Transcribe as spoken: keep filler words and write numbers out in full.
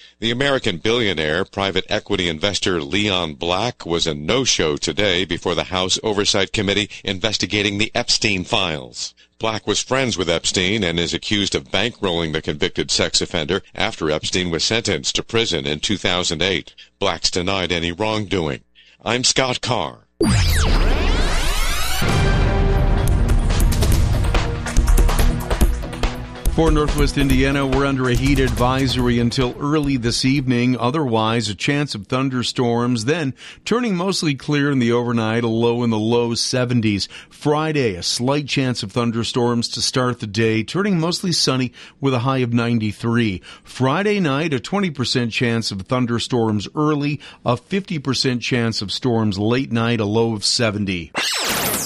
The American billionaire, private equity investor Leon Black was a no-show today before the House Oversight Committee investigating the Epstein files. Black was friends with Epstein and is accused of bankrolling the convicted sex offender after Epstein was sentenced to prison in two thousand eight. Black's denied any wrongdoing. I'm Scott Carr. For Northwest Indiana, we're under a heat advisory until early this evening. Otherwise, a chance of thunderstorms, then turning mostly clear in the overnight, a low in the low seventies. Friday, a slight chance of thunderstorms to start the day, turning mostly sunny with a high of ninety-three. Friday night, a twenty percent chance of thunderstorms early, a fifty percent chance of storms late night, a low of seventy.